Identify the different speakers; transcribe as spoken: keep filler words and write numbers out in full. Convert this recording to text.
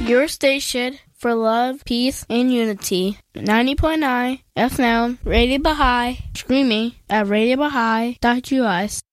Speaker 1: Your station for love, peace, and unity. ninety point nine F M, Radio Baha'i, streaming at radio baha'i dot U S.